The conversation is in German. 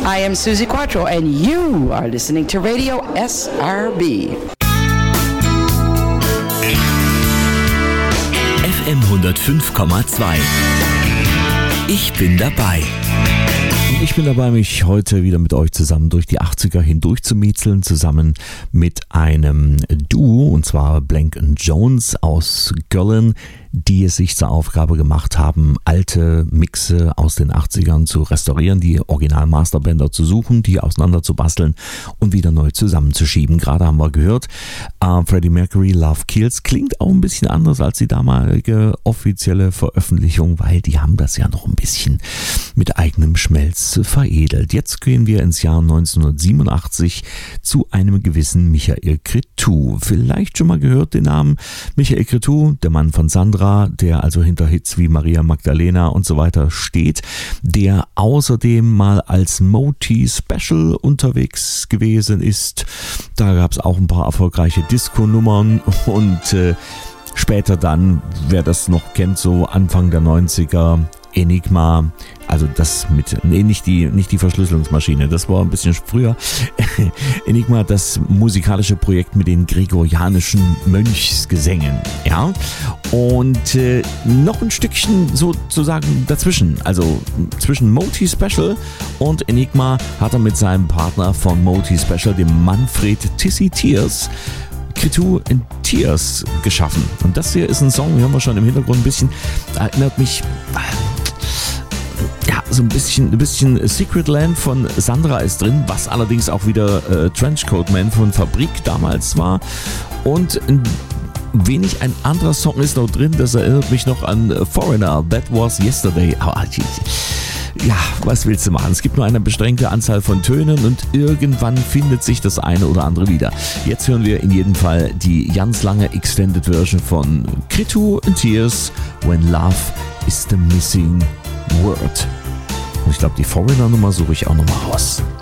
I am Susie Quattro, and you are listening to Radio SRB. FM 105,2. Ich bin dabei. Ich bin dabei, mich heute wieder mit euch zusammen durch die 80er hindurch zu miezeln, zusammen mit einem Duo, und zwar Blank & Jones aus Köln, die es sich zur Aufgabe gemacht haben, alte Mixe aus den 80ern zu restaurieren, die Original-Masterbänder zu suchen, die auseinander zu basteln und wieder neu zusammenzuschieben. Gerade haben wir gehört, Freddie Mercury, Love Kills, klingt auch ein bisschen anders als die damalige offizielle Veröffentlichung, weil die haben das ja noch ein bisschen mit eigenem Schmelz veredelt. Jetzt gehen wir ins Jahr 1987 zu einem gewissen Michael Cretu. Vielleicht schon mal gehört den Namen Michael Cretu, der Mann von Sandra, der also hinter Hits wie Maria Magdalena und so weiter steht, der außerdem mal als Moti Special unterwegs gewesen ist. Da gab es auch ein paar erfolgreiche Disco-Nummern und später dann, wer das noch kennt, so Anfang der 90er, Enigma, also das mit, nicht die Verschlüsselungsmaschine, das war ein bisschen früher. Enigma, das musikalische Projekt mit den gregorianischen Mönchsgesängen, ja. Und noch ein Stückchen sozusagen dazwischen, also zwischen Moti Special und Enigma hat er mit seinem Partner von Moti Special, dem Manfred Tissi Tears, Cretu in Tears geschaffen. Und das hier ist ein Song, hören wir schon im Hintergrund ein bisschen, erinnert mich so ein bisschen Secret Land von Sandra ist drin, was allerdings auch wieder Trenchcoat Man von Fabrik damals war. Und ein wenig ein anderer Song ist noch drin, das erinnert mich noch an Foreigner, That Was Yesterday. Aber ja, was willst du machen? Es gibt nur eine beschränkte Anzahl von Tönen und irgendwann findet sich das eine oder andere wieder. Jetzt hören wir in jedem Fall die ganz lange Extended Version von Cretu in Tears, When Love is the Missing Word. Und ich glaube, die Foreigner-Nummer suche ich auch nochmal raus.